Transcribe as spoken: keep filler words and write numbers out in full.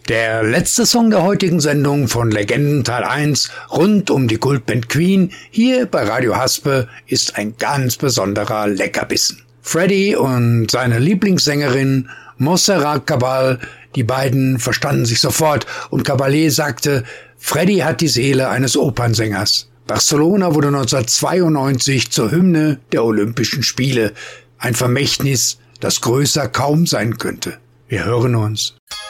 Der letzte Song der heutigen Sendung von Legenden Teil eins rund um die Kultband Queen hier bei Radio Haspe ist ein ganz besonderer Leckerbissen. Freddie und seine Lieblingssängerin Montserrat Cabal, die beiden verstanden sich sofort und Caballé sagte, Freddie hat die Seele eines Opernsängers. Barcelona wurde neunzehnhundertzweiundneunzig zur Hymne der Olympischen Spiele. Ein Vermächtnis, das größer kaum sein könnte. Wir hören uns.